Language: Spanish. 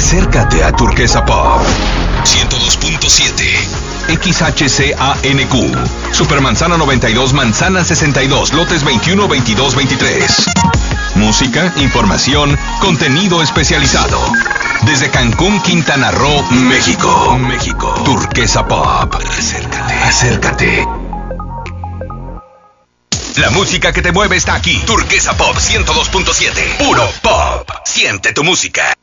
Acércate a Turquesa Pop 102.7 XHCANQ. Supermanzana 92, Manzana 62, lotes 21, 22, 23. Música, información, contenido especializado. Desde Cancún, Quintana Roo, México. Turquesa Pop. Acércate. La música que te mueve está aquí. Turquesa Pop 102.7. Puro pop. Siente tu música.